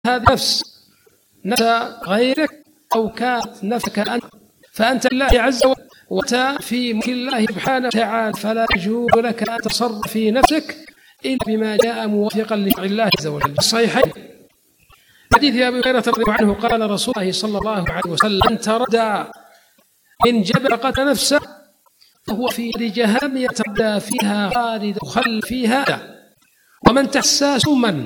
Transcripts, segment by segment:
هذه نفس غيرك أو كانت نفسك أنت، فأنت الله عز وجل وأنت في ملك الله سبحانه وتعالى، فلا يجوز لك أن تصرف في نفسك إلا بما جاء موافقا لشرع الله عز وجل. الصحيحين حديث أبي هريرة رضي الله عنه قال رسول الله صلى الله عليه وسلم: من تردى من جبل قتل نفسه فهو في جهنم يتردى فيها خالد مخلد فيها، ومن تحسى سما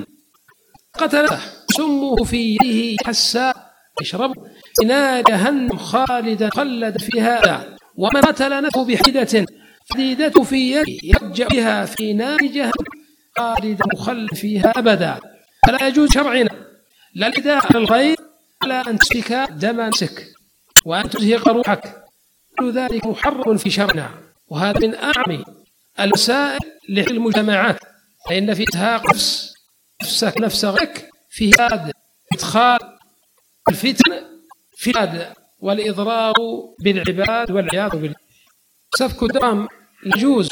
قتل سمه في يده حسى يشرب في نار جهنم خالدا مخلدا فيها، ومن قتل نفسه بحديدة حديدته في يده يرجع بها في نار جهنم خالدا مخلدا فيها أبدا. فلا يجوز شرعنا لا الإداء على الغير ولا أن تسفك دم نفسك وأن تزهق روحك، كل ذلك محرم في شرعنا، وهذا من أعظم الوسائل للمجتمعات، فإن في إزهاق نفسك نفس غيرك فيه إدخال الفتن في البلاد والإضرار بالعباد والعياذ بالله. سفك الدم يجوز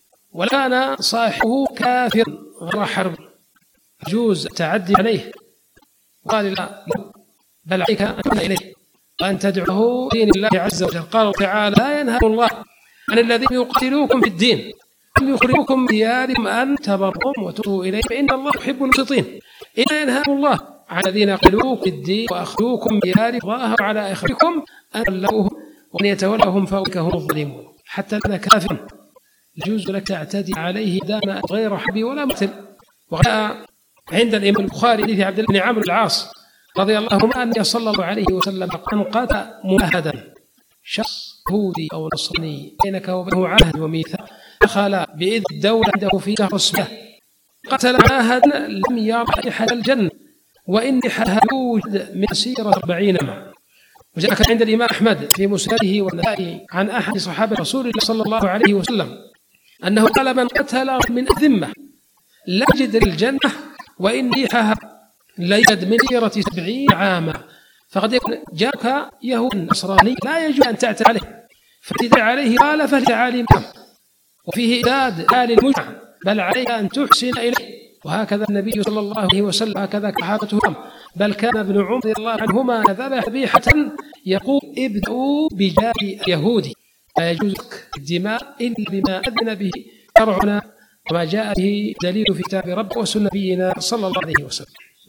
وكان صاحبه كافر غير حرب يجوز التعدي عليه، قال لا بل عليك أن تكون إليه وأن تدعوه دين الله عز وجل. قال تعالى: لا ينهاكم الله عن الذين يقاتلوكم في الدين ولم يخرجوكم من دياركم أن تبروهم وتؤتوا إليهم إن الله يحب المقسطين. إلا ينهاكم الله عن الذين قتلوكم في الدين وأخرجوكم من دياركم وظاهروا على إخراجكم أن تولوهم ومن يتولهم فأولئك هم الظالمون. حتى كان كافرا يجوز لك تعتدي عليه دام غير حبي ولا مثل. وجاء عند الإمام البخاري حديث عبد الله بن عمرو العاص رضي الله عنه أن صلى الله عليه وسلم قتل مؤهدا شخص يهودي أو نصراني بينك وبينه عهد وميثاق، دخل بإذن الدولة عنده في شهر الصباح، قتل عاهدا لم يرى رائحة الجنة وإن ريحها يوجد من مسيرة 40 عاما. وجاء عند الإمام أحمد في مسنده والنسائي عن أحد صحابة رسول الله صلى الله عليه وسلم أنه قال: من قتل من الذمة لا يجد الجنة وإن ريحها لا يوجد من مسيرة 70 عاما. فقد يكون جاءك يهود نصراني لا يجوز أن تعتدي عليه، فاعتداء عليه قال فلتعالي وفيه إيجاد للمجتمع، بل عليك أن تحسن إليه. وهكذا النبي صلى الله عليه وسلم هكذا صحابته، بل كان ابن عمر رضي الله عنهما ذبح ذبيحة يقول: ابدأوا بجار يهودي، لا يجوز الدماء إلا بما أذن به شرعنا وما جاء به دليل في كتاب ربنا وسنة نبينا صلى الله عليه وسلم.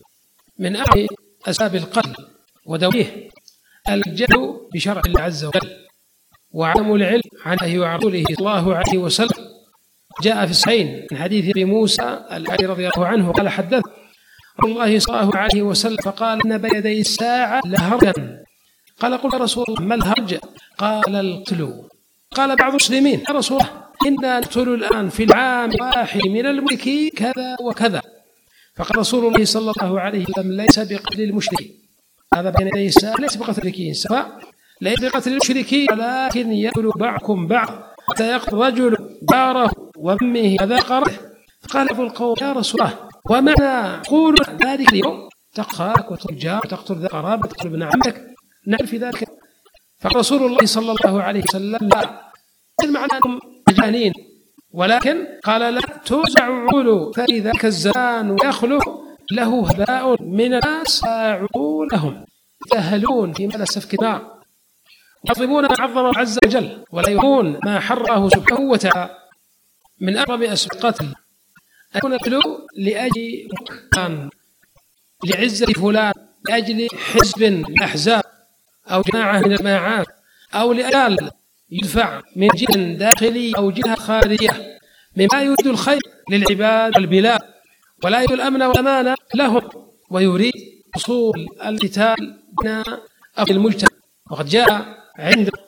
من أهم أسباب القتل ودويه الجهل بشرع الله عز وجل وعدم العلم عنه وعرسوله صلى الله عليه وسلم. جاء في الصحيحين من حديث أبي موسى الأشعري رضي الله عنه قال: حدث رسول الله صلى الله عليه وسلم فقال: إن بين يدي الساعة لهرجا. قال: قل يا رسول الله ما الهرج؟ قال: القتل. قال بعض المسلمين: يا رسول الله إنا نقتل الآن في العام واحد من المشركين كذا وكذا. فقال رسول الله صلى الله عليه وسلم: ليس بقتل المشركين، هذا بين يدي الساعة ليس بقتل المشركين، سواء ليس بقتل المشركين ولكن يقتل بعضكم بعض حتى يقتل رجل جاره وأمه وذكره. فقال أبو القوم: يا رسول الله ومعنى قول ذلك اليوم تقتل وتقتل جار وتقتل ذا قرابة تقتل ابن عمك، نعرف في ذلك. فرسول الله صلى الله عليه وسلم: لا المعنى أنهم مجانين، ولكن قال: لا توزع عقول فإذا كالزمان يخلق له هباء من الناس عقولهم يتهلون في مدى سفك الدماء يطلبون ما عظم عز وجل ولا يهون ما حرمه سبحانه وتعالى. من أعظم أسباب القتل أن يكون القتل لأجل مكان، لعزة فلان، لأجل حزب من الأحزاب أو جماعة من الجماعات، أو لأجل يدفع من جهة داخلية أو جهة خارجية مما يريد الخير للعباد والبلاد ولا يريد الأمن والأمان لهم، ويريد حصول القتال بين أفراد المجتمع. وقد جاء عند